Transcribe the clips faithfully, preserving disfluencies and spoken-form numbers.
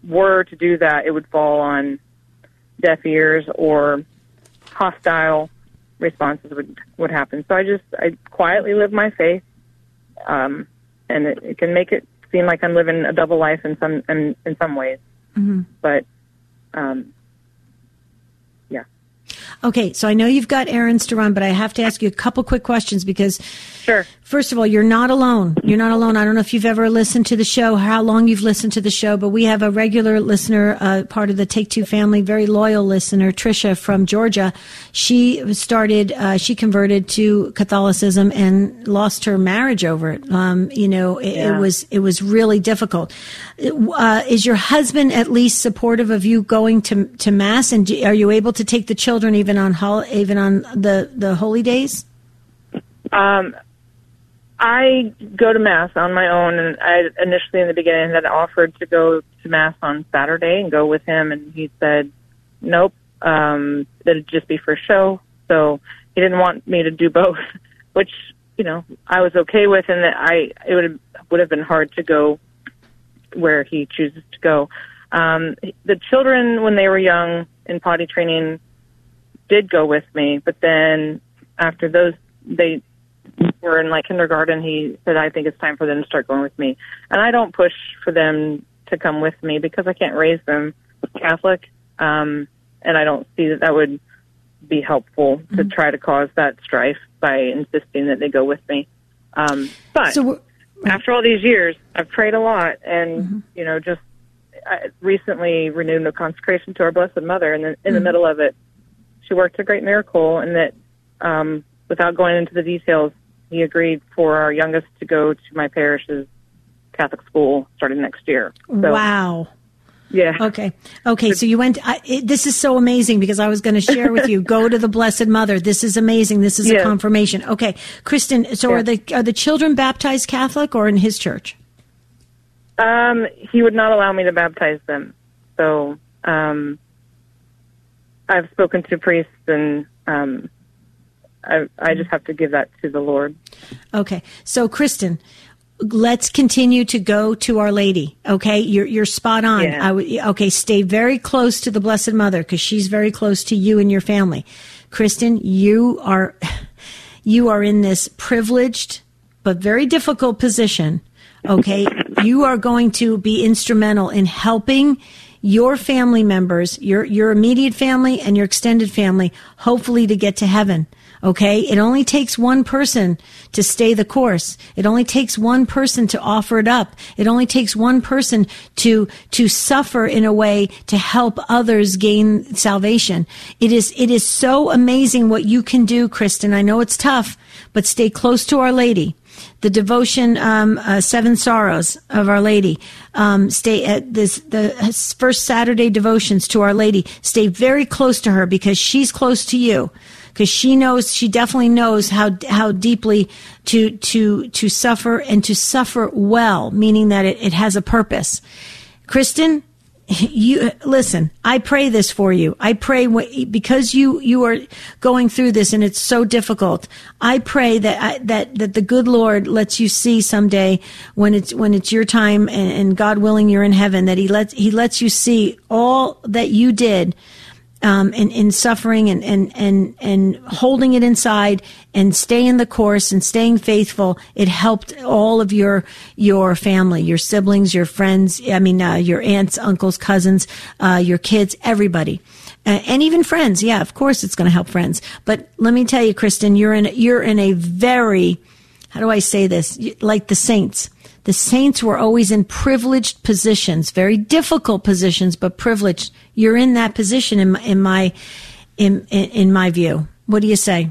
were to do that, it would fall on deaf ears or hostile responses would, would happen. So I just, I quietly live my faith, um, and it, it can make it seem like I'm living a double life in some, in, in some ways. Mm-hmm. But, um, yeah. Okay, so I know you've got errands to run, but I have to ask you a couple quick questions because, sure. First of all, you're not alone. You're not alone. I don't know if you've ever listened to the show, how long you've listened to the show, but we have a regular listener, uh, part of the Take Two family, very loyal listener, Tricia from Georgia. She started, uh, she converted to Catholicism and lost her marriage over it. Um, you know, it, yeah. it was, it was really difficult. Uh, is your husband at least supportive of you going to, to Mass? And are you able to take the children even on hol- even on the, the holy days? Um, I go to Mass on my own, and I initially in the beginning had offered to go to Mass on Saturday and go with him, and he said, nope, um, that it'd just be for show. So he didn't want me to do both, which, you know, I was okay with, and that I, it would have, would have been hard to go where he chooses to go. Um, the children, when they were young in potty training, did go with me, but then after those, they were in like kindergarten, he said, I think it's time for them to start going with me. And I don't push for them to come with me because I can't raise them Catholic. Um, and I don't see that that would be helpful mm-hmm. to try to cause that strife by insisting that they go with me. Um, but so after all these years, I've prayed a lot and, mm-hmm. you know, just I recently renewed the consecration to our Blessed Mother. And then in mm-hmm. the middle of it, she worked a great miracle, and that, um, without going into the details, he agreed for our youngest to go to my parish's Catholic school starting next year. So, wow. Yeah. Okay. Okay. So you went, I, it, this is so amazing because I was going to share with you, go to the Blessed Mother. This is amazing. This is yes. a confirmation. Okay. Kristen, so yes. are the, are the children baptized Catholic or in his church? Um, he would not allow me to baptize them. So, um, I've spoken to priests and, um, I, I just have to give that to the Lord. Okay. So, Kristen, let's continue to go to Our Lady. Okay. You're, you're spot on. Yeah. I w- okay. Stay very close to the Blessed Mother because she's very close to you and your family. Kristen, you are, you are in this privileged but very difficult position. Okay. You are going to be instrumental in helping your family members, your, your immediate family and your extended family, hopefully to get to heaven. Okay. It only takes one person to stay the course. It only takes one person to offer it up. It only takes one person to, to suffer in a way to help others gain salvation. It is, it is so amazing what you can do, Kristen. I know it's tough, but stay close to Our Lady. The devotion, um, uh, Seven Sorrows of Our Lady. Um, stay at this, the first Saturday devotions to Our Lady. Stay very close to her because she's close to you. Because she knows, she definitely knows how how deeply to to to suffer and to suffer well, meaning that it, it has a purpose. Kristen, you listen. I pray this for you. I pray because you you are going through this and it's so difficult. I pray that I, that that the good Lord lets you see someday when it's when it's your time and, and God willing you're in heaven, that He lets He lets you see all that you did. Um, in, in suffering and, and, and, and holding it inside and staying the course and staying faithful, it helped all of your, your family, your siblings, your friends, I mean, uh, your aunts, uncles, cousins, uh, your kids, everybody. Uh, and even friends. Yeah, of course it's going to help friends. But let me tell you, Kristen, you're in, you're in a very, how do I say this? Like the saints. The saints were always in privileged positions, very difficult positions, but privileged. You're in that position in my, in my, in, in, in my view. What do you say?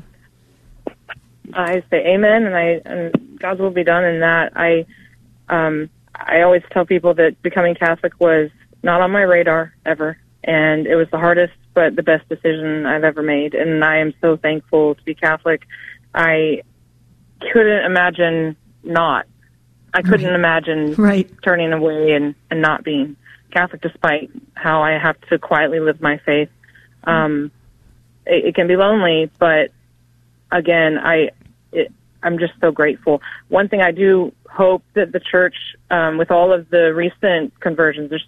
I say amen, and I, and God's will be done in that. I, um, I always tell people that becoming Catholic was not on my radar ever, and it was the hardest but the best decision I've ever made, and I am so thankful to be Catholic. I couldn't imagine not. I couldn't right. imagine right. turning away and, and not being Catholic, despite how I have to quietly live my faith. Um, it, it can be lonely, but again, I, it, I'm just so grateful. One thing I do hope that the church, um, with all of the recent conversions, there's